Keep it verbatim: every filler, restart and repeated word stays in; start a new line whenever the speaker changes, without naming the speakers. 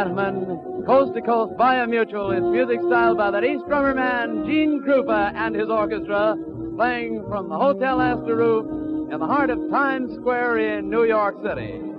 Gentlemen, Coast to Coast via Mutual is music styled by that ace drummer man, Gene Krupa, and his orchestra, playing from the Hotel Astor roof in the heart of Times Square in New York City.